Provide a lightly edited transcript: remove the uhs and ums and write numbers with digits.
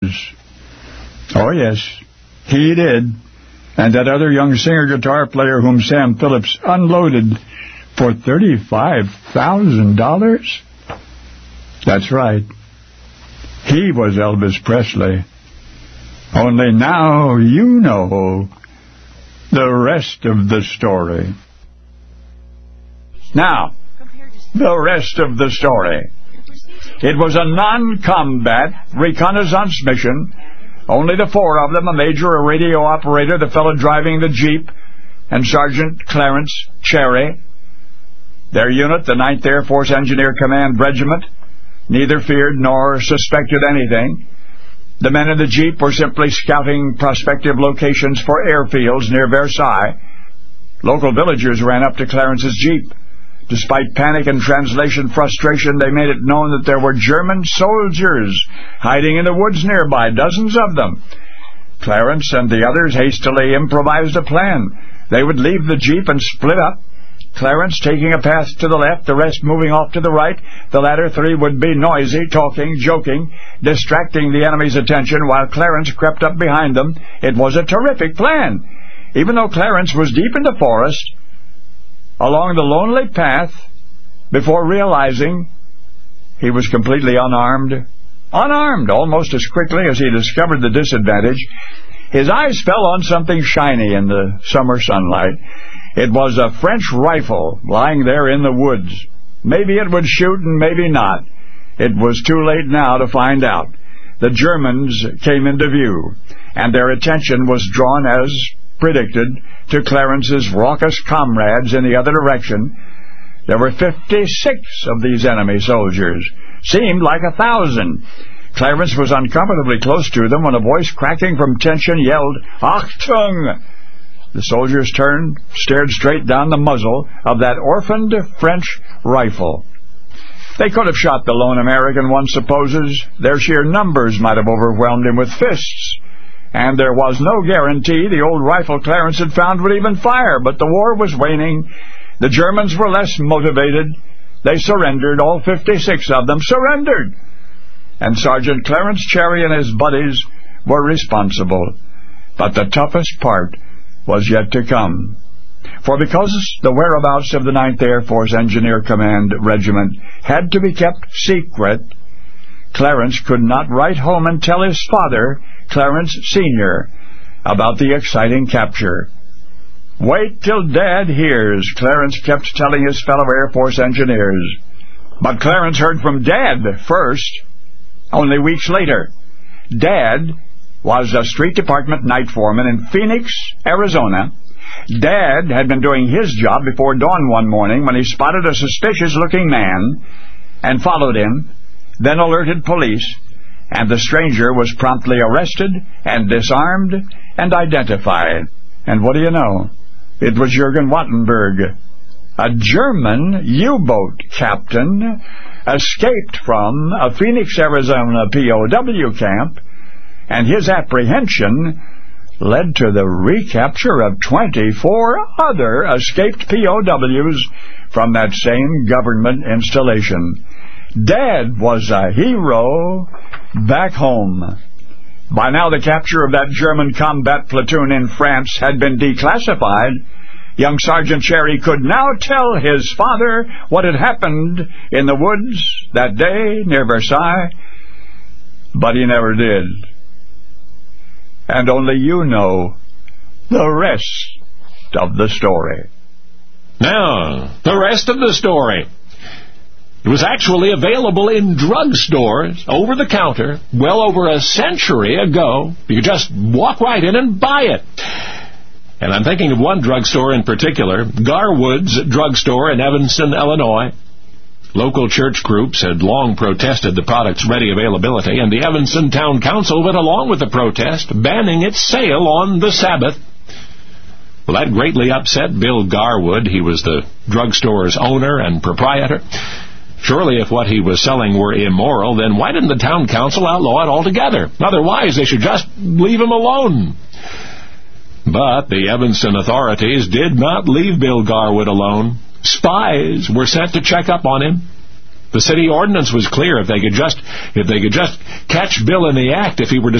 was. Oh, yes, he did. And that other young singer-guitar player whom Sam Phillips unloaded for $35,000? That's right. He was Elvis Presley. Only now you know the rest of the story. Now, the rest of the story. It was a non-combat reconnaissance mission. Only the four of them, a major, a radio operator, the fellow driving the Jeep, and Sergeant Clarence Cherry. Their unit, the 9th Air Force Engineer Command Regiment, neither feared nor suspected anything. The men in the Jeep were simply scouting prospective locations for airfields near Versailles. Local villagers ran up to Clarence's Jeep. Despite panic and translation frustration, they made it known that there were German soldiers hiding in the woods nearby, dozens of them. Clarence and the others hastily improvised a plan. They would leave the Jeep and split up, Clarence taking a path to the left, the rest moving off to the right. The latter three would be noisy, talking, joking, distracting the enemy's attention while Clarence crept up behind them. It was a terrific plan. Even though Clarence was deep in the forest, along the lonely path, before realizing he was completely unarmed almost as quickly as he discovered the disadvantage, his eyes fell on something shiny in the summer sunlight. It was a French rifle lying there in the woods. Maybe it would shoot and maybe not. It was too late now to find out. The Germans came into view, and their attention was drawn, as predicted, to Clarence's raucous comrades in the other direction. There were 56 of these enemy soldiers. Seemed like 1,000. Clarence was uncomfortably close to them when a voice cracking from tension yelled, "Achtung!" The soldiers turned, stared straight down the muzzle of that orphaned French rifle. They could have shot the lone American, one supposes. Their sheer numbers might have overwhelmed him with fists. And there was no guarantee the old rifle Clarence had found would even fire. But the war was waning. The Germans were less motivated. They surrendered. All 56 of them surrendered. And Sergeant Clarence Cherry and his buddies were responsible. But the toughest part was yet to come. For because the whereabouts of the 9th Air Force Engineer Command Regiment had to be kept secret, Clarence could not write home and tell his father, Clarence Sr., about the exciting capture. "Wait till Dad hears," Clarence kept telling his fellow Air Force engineers. But Clarence heard from Dad first, only weeks later. Dad was a street department night foreman in Phoenix, Arizona. Dad had been doing his job before dawn one morning when he spotted a suspicious-looking man and followed him, then alerted police, and the stranger was promptly arrested and disarmed and identified. And what do you know? It was Jürgen Wattenberg, a German U-boat captain, escaped from a Phoenix, Arizona POW camp, and his apprehension led to the recapture of 24 other escaped POWs from that same government installation. Dad was a hero back home. By now the capture of that German combat platoon in France had been declassified. Young Sergeant Cherry could now tell his father what had happened in the woods that day near Versailles, but he never did. And only you know the rest of the story. Now, the rest of the story. It was actually available in drugstores, over the counter, well over a century ago. You could just walk right in and buy it. And I'm thinking of one drugstore in particular, Garwood's Drugstore in Evanston, Illinois. Local church groups had long protested the product's ready availability, and the Evanston Town Council went along with the protest, banning its sale on the Sabbath. Well, that greatly upset Bill Garwood. He was the drugstore's owner and proprietor. Surely if what he was selling were immoral, then why didn't the town council outlaw it altogether? Otherwise, they should just leave him alone. But the Evanston authorities did not leave Bill Garwood alone. Spies were sent to check up on him. The city ordinance was clear. If they could just catch Bill in the act, if he were